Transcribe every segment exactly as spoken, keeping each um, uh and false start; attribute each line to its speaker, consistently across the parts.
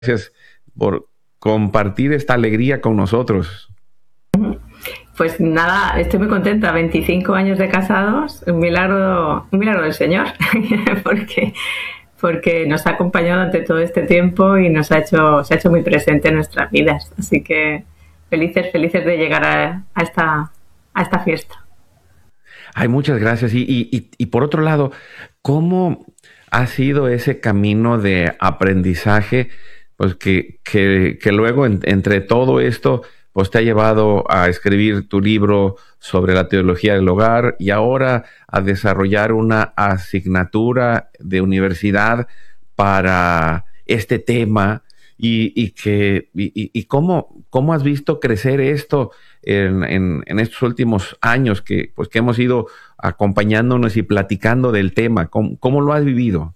Speaker 1: gracias por compartir esta alegría con nosotros.
Speaker 2: Pues nada, estoy muy contenta. veinticinco años de casados, un milagro, un milagro del Señor, porque, porque nos ha acompañado durante todo este tiempo y nos ha hecho, se ha hecho muy presente en nuestras vidas. Así que felices, felices de llegar a, a, esta, a esta fiesta.
Speaker 1: Ay, muchas gracias. Y, y, y, y por otro lado, ¿cómo ha sido ese camino de aprendizaje? Pues que, que, que luego en, entre todo esto, pues te ha llevado a escribir tu libro sobre la teología del hogar y ahora a desarrollar una asignatura de universidad para este tema y, y que y, y cómo, cómo has visto crecer esto en, en, en estos últimos años que pues que hemos ido acompañándonos y platicando del tema. ¿Cómo, cómo lo has vivido?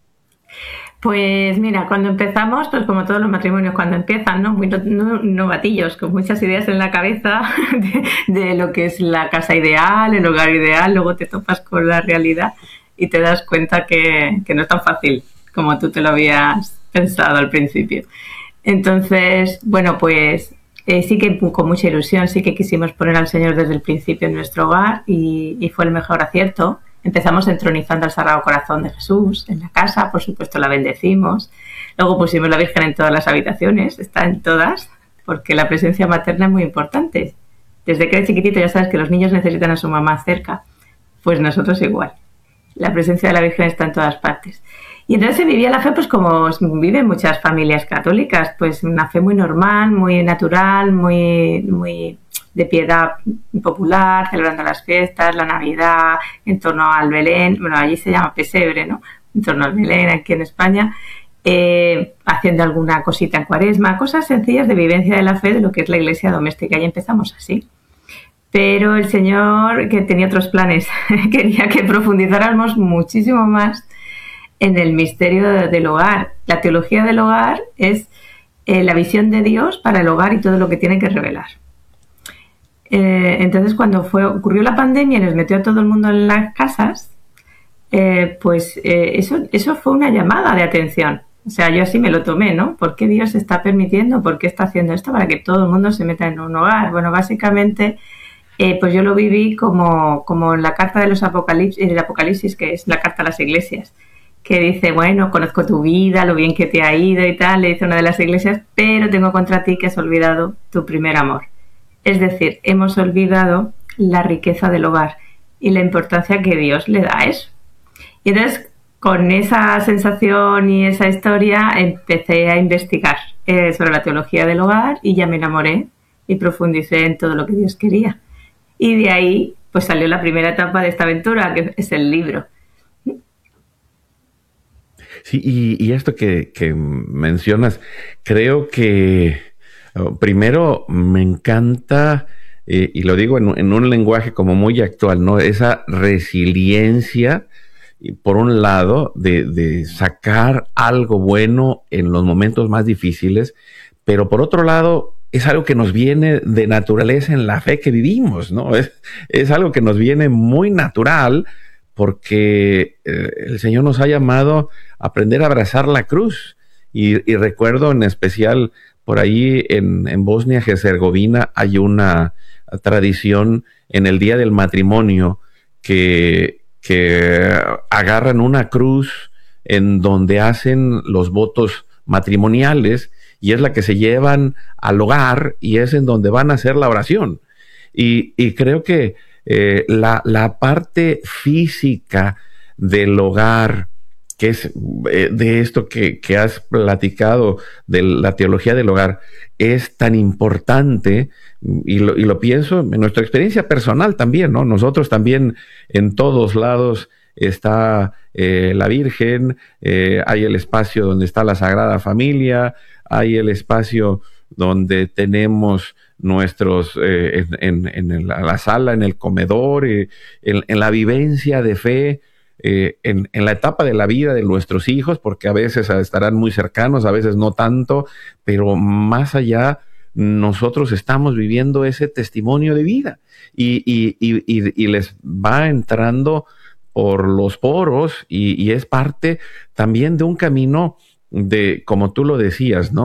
Speaker 2: Pues mira, cuando empezamos, pues como todos los matrimonios cuando empiezan, ¿no? Muy no, no, novatillos, con muchas ideas en la cabeza de, de lo que es la casa ideal, el hogar ideal, luego te topas con la realidad y te das cuenta que, que no es tan fácil como tú te lo habías pensado al principio. Entonces, bueno, pues eh, sí que con mucha ilusión, sí que quisimos poner al Señor desde el principio en nuestro hogar y, y fue el mejor acierto. Empezamos entronizando al Sagrado Corazón de Jesús en la casa, por supuesto la bendecimos. Luego pusimos la Virgen en todas las habitaciones, está en todas, porque la presencia materna es muy importante. Desde que eres chiquitito ya sabes que los niños necesitan a su mamá cerca, pues nosotros igual. La presencia de la Virgen está en todas partes. Y entonces se vivía la fe pues como viven muchas familias católicas, pues una fe muy normal, muy natural, muy... muy de piedad popular, celebrando las fiestas, la Navidad, en torno al Belén, bueno, allí se llama pesebre, ¿no? En torno al Belén, aquí en España, eh, haciendo alguna cosita en Cuaresma, cosas sencillas de vivencia de la fe, de lo que es la iglesia doméstica, y empezamos así. Pero el Señor, que tenía otros planes, quería que profundizáramos muchísimo más en el misterio del hogar. La teología del hogar es eh, la visión de Dios para el hogar y todo lo que tiene que revelar. Eh, entonces cuando fue, ocurrió la pandemia y nos metió a todo el mundo en las casas, eh, pues eh, eso, eso fue una llamada de atención. O sea, yo así me lo tomé, ¿no? ¿Por qué Dios está permitiendo? ¿Por qué está haciendo esto para que todo el mundo se meta en un hogar? Bueno, básicamente, eh, pues yo lo viví como, como la carta de los Apocalipsis, el Apocalipsis, que es la carta a las iglesias, que dice, bueno, conozco tu vida, lo bien que te ha ido y tal, le dice una de las iglesias, pero tengo contra ti que has olvidado tu primer amor. Es decir, hemos olvidado la riqueza del hogar y la importancia que Dios le da a eso. Y entonces, con esa sensación y esa historia, empecé a investigar eh, sobre la teología del hogar y ya me enamoré y profundicé en todo lo que Dios quería. Y de ahí, pues salió la primera etapa de esta aventura, que es el libro.
Speaker 1: Sí, y, y esto que, que mencionas, creo que... Primero, me encanta, eh, y lo digo en, en un lenguaje como muy actual, ¿no? Esa resiliencia, por un lado, de, de sacar algo bueno en los momentos más difíciles, pero por otro lado, es algo que nos viene de naturaleza en la fe que vivimos, ¿no? Es, es algo que nos viene muy natural porque eh, el Señor nos ha llamado a aprender a abrazar la cruz. Y, y recuerdo en especial... Por ahí en, en Bosnia-Herzegovina hay una tradición en el día del matrimonio que, que agarran una cruz en donde hacen los votos matrimoniales y es la que se llevan al hogar y es en donde van a hacer la oración. Y, y creo que eh, la, la parte física del hogar, que es de esto que, que has platicado, de la teología del hogar, es tan importante, y lo, y lo pienso en nuestra experiencia personal también, ¿no? Nosotros también en todos lados está eh, la Virgen, eh, hay el espacio donde está la Sagrada Familia, hay el espacio donde tenemos nuestros, eh, en, en, en la sala, en el comedor, eh, en, en la vivencia de fe, Eh, en, en la etapa de la vida de nuestros hijos, porque a veces estarán muy cercanos, a veces no tanto, pero más allá nosotros estamos viviendo ese testimonio de vida y, y, y, y, y les va entrando por los poros y, y es parte también de un camino de, como tú lo decías, ¿no?